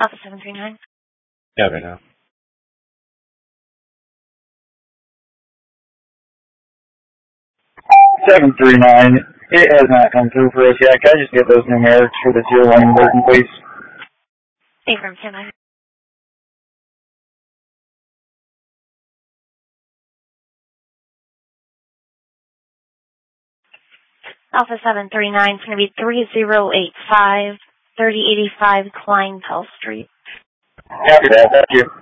Alpha 739. Yeah, right now. $739. It has not come through for us yet. Can I just get those numerics for the tier 1 inversion, please? Affirm 10-9. Alpha 739 is going to be 3085 3085 Klein Pell Street. Copy that. Thank you.